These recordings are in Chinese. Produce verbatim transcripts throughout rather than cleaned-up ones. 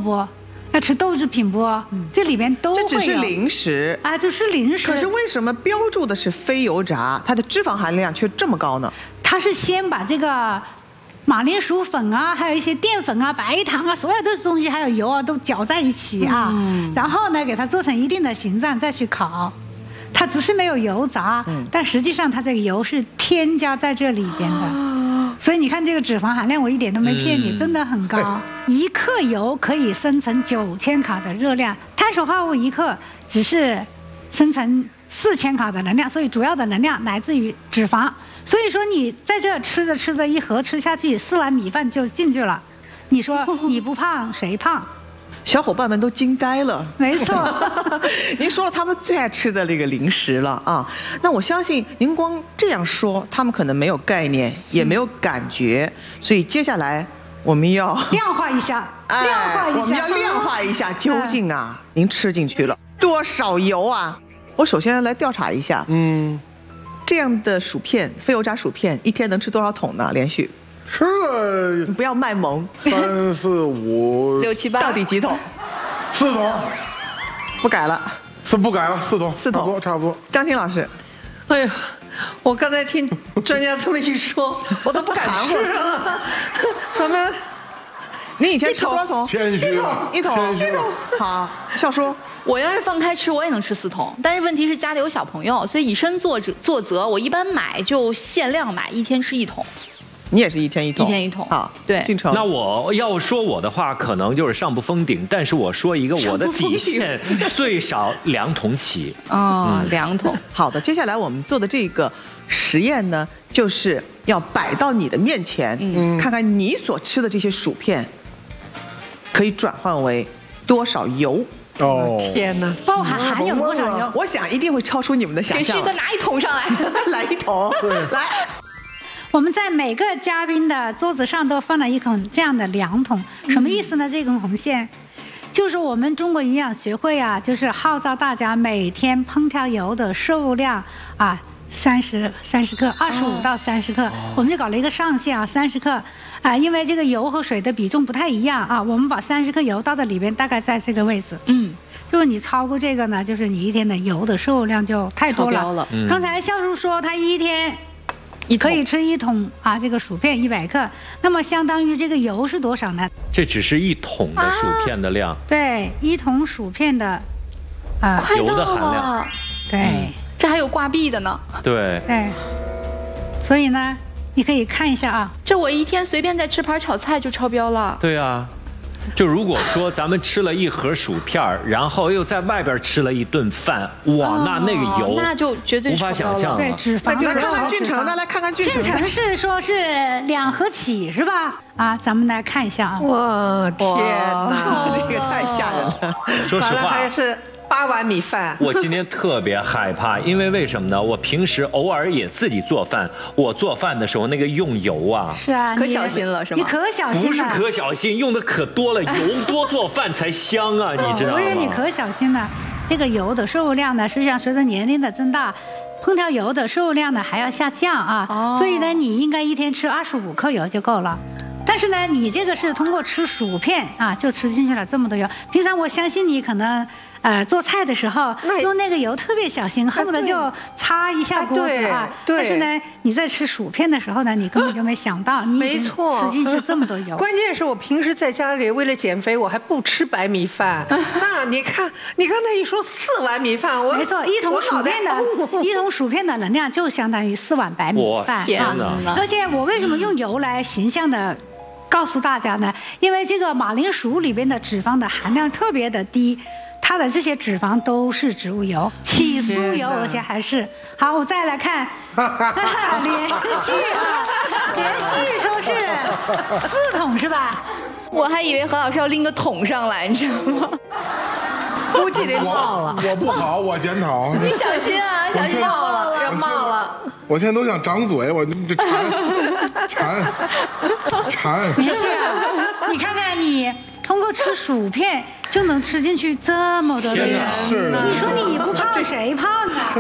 不？要吃豆制品不？嗯、这里边都会有。 这只是零食啊，就是零食。 可是为什么标注的是非油炸，它的脂肪含量却这么高呢？ 它是先把这个马铃薯粉啊，还有一些淀粉啊、白糖啊，所有的东西还有油啊，都搅在一起啊，嗯、然后呢，给它做成一定的形状再去烤。它只是没有油炸，嗯、但实际上它这个油是添加在这里边的。哦所以你看这个脂肪含量，我一点都没骗你，嗯、真的很高。一克油可以生成九千卡的热量，碳水化合物一克只是生成四千卡的能量，所以主要的能量来自于脂肪。所以说你在这吃着吃着，一盒吃下去，四碗米饭就进去了。你说你不胖谁胖？ 小伙伴们都惊呆了。 没错， 您说了他们最爱吃的这个零食了啊，那我相信您光这样说，他们可能没有概念，也没有感觉，所以接下来我们要量化一下， 哎、 量化一下， 我们要量化一下，究竟啊，嗯、您吃进去了多少油啊？我首先来调查一下，嗯，这样的薯片，非油炸薯片，一天能吃多少桶呢？连续？ 吃了， 你不要卖萌。 三四五六七八， 到底几桶？ 四桶， 不改了。 四不改了，四桶， 四桶， 差不多，差不多。 张青老师， 哎呀，我刚才听专家这么一说，我都不敢吃了。咱们， 你以前吃多少桶？ 谦虚了， 一桶， 谦虚了。 好，笑叔。 我要是放开吃，我也能吃四桶，但是问题是家里有小朋友，所以以身作则作则，我一般买就限量买，一天吃一桶。 你也是一天一桶， 一天一桶。 好， 对。 进城。 那我要说我的话，可能就是上不封顶，但是我说一个我的底线，最少两桶起。 哦，嗯、两桶。 好的，接下来我们做的这个实验呢，就是要摆到你的面前，嗯，看看你所吃的这些薯片可以转换为多少油。 哦， 天哪，包含含有多少油？ 我想一定会超出你们的想象。 给旭哥拿一桶上来， 来一桶，来。 我们在每个嘉宾的桌子上都放了一桶这样的量桶，什么意思呢？这根红线，就是我们中国营养学会啊，就是号召大家每天烹调油的摄入量啊，三十三十克，二十五到三十克，我们就搞了一个上限啊，三十克啊，因为这个油和水的比重不太一样啊，我们把三十克油倒在里边，大概在这个位置，嗯。就是你超过这个呢，就是你一天的油的摄入量就太多了。了嗯、刚才笑叔说他一天。可以吃一桶啊，这个薯片一百克，那么相当于这个油是多少呢？ 这只是一桶的薯片的量。啊、 对，一桶薯片的啊、 呃、 油的含量。 对、嗯， 这还有挂壁的呢。 对。 对。所以呢，你可以看一下啊， 这我一天随便再吃盘炒菜就超标了。 对啊。就如果说咱们吃了一盒薯片，然后又在外边吃了一顿饭，哇， 哦、 那那个油那就绝对无法想象。 对，脂肪。 来看看俊成的，来看看俊成。 俊成是说是两盒起是吧？啊，咱们来看一下啊。 哇，天哪， 这个太吓人了。 说实话， 还是。八碗米饭， 我今天特别害怕，因为为什么呢？我平时偶尔也自己做饭，我做饭的时候那个用油啊， 是啊， 可小心了是吗？ 你可小心了， 不是可小心，用的可多了，油多做饭才香啊，你知道吗？ 不是你可小心了，这个油的摄入量呢，实际上随着年龄的增大，烹调油的摄入量呢还要下降啊，哦、所以呢，你应该一天吃二十五克油就够了。但是呢，你这个是通过吃薯片啊，就吃进去了这么多油。平常我相信你可能呃做菜的时候用那个油特别小心，恨不得就擦一下锅子啊。但是呢，你在吃薯片的时候呢，你根本就没想到你已经吃进去这么多油。 关键是我平时在家里为了减肥，我还不吃白米饭。那你看，你刚才一说四碗米饭，我没错，一桶薯片的一桶薯片的能量就相当于四碗白米饭啊。而且我为什么用油来形象的告诉大家呢？因为这个马铃薯里边的脂肪的含量特别的低，它的这些脂肪都是植物油、起酥油，而且还是好。我再来看，连续啊，连续说是四桶是吧？ 我还以为何老师要拎个桶上来，你知道吗？ 估计得冒了。 我不好，我检讨。 你小心啊，小心冒了，要冒了。 我现在都想张嘴，我这馋馋馋。 没事啊，你看看你通过吃薯片就能吃进去这么多的油，你说你不胖谁胖啊？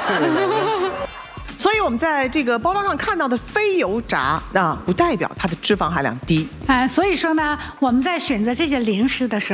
所以我们在这个包装上看到的非油炸啊，不代表它的脂肪含量低。 啊，所以说呢，我们在选择这些零食的时候。